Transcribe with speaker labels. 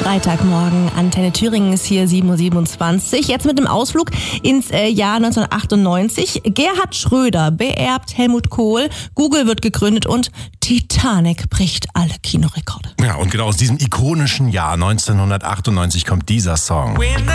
Speaker 1: Freitagmorgen, Antenne Thüringen ist hier 7.27 Uhr. Jetzt mit dem Ausflug ins Jahr 1998. Gerhard Schröder beerbt Helmut Kohl, Google wird gegründet und Titanic bricht alle Kinorekorde.
Speaker 2: Ja, und genau aus diesem ikonischen Jahr 1998 kommt dieser Song.